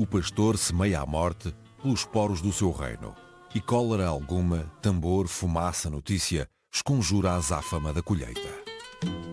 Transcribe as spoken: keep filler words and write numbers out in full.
O pastor semeia a morte pelos poros do seu reino, e cólera alguma, tambor, fumaça, notícia, esconjura a azáfama da colheita.